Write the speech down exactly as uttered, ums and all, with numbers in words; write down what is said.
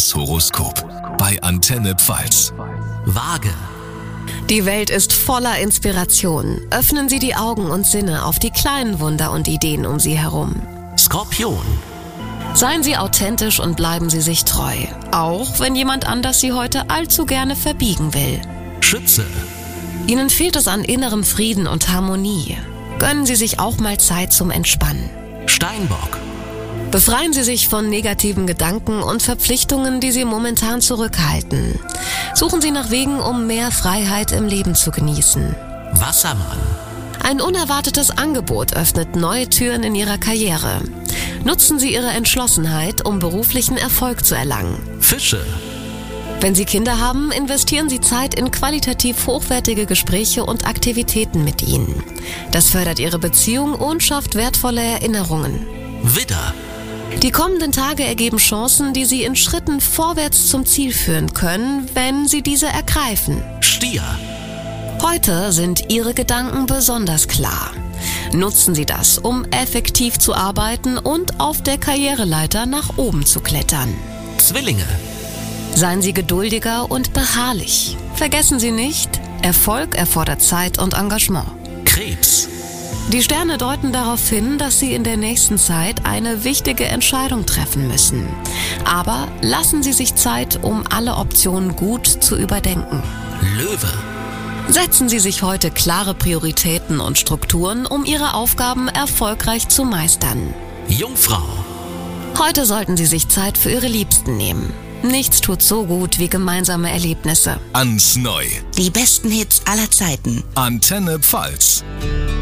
Das Horoskop bei Antenne Pfalz. Waage. Die Welt ist voller Inspiration. Öffnen Sie die Augen und Sinne auf die kleinen Wunder und Ideen um Sie herum. Skorpion. Seien Sie authentisch und bleiben Sie sich treu. Auch wenn jemand anders Sie heute allzu gerne verbiegen will. Schütze. Ihnen fehlt es an innerem Frieden und Harmonie. Gönnen Sie sich auch mal Zeit zum Entspannen. Steinbock. Befreien Sie sich von negativen Gedanken und Verpflichtungen, die Sie momentan zurückhalten. Suchen Sie nach Wegen, um mehr Freiheit im Leben zu genießen. Wassermann. Ein unerwartetes Angebot öffnet neue Türen in Ihrer Karriere. Nutzen Sie Ihre Entschlossenheit, um beruflichen Erfolg zu erlangen. Fische. Wenn Sie Kinder haben, investieren Sie Zeit in qualitativ hochwertige Gespräche und Aktivitäten mit ihnen. Das fördert Ihre Beziehung und schafft wertvolle Erinnerungen. Widder. Die kommenden Tage ergeben Chancen, die Sie in Schritten vorwärts zum Ziel führen können, wenn Sie diese ergreifen. Stier. Heute sind Ihre Gedanken besonders klar. Nutzen Sie das, um effektiv zu arbeiten und auf der Karriereleiter nach oben zu klettern. Zwillinge. Seien Sie geduldiger und beharrlich. Vergessen Sie nicht, Erfolg erfordert Zeit und Engagement. Krebs. Die Sterne deuten darauf hin, dass Sie in der nächsten Zeit eine wichtige Entscheidung treffen müssen. Aber lassen Sie sich Zeit, um alle Optionen gut zu überdenken. Löwe. Setzen Sie sich heute klare Prioritäten und Strukturen, um Ihre Aufgaben erfolgreich zu meistern. Jungfrau. Heute sollten Sie sich Zeit für Ihre Liebsten nehmen. Nichts tut so gut wie gemeinsame Erlebnisse. Ans Neu. Die besten Hits aller Zeiten. Antenne Pfalz.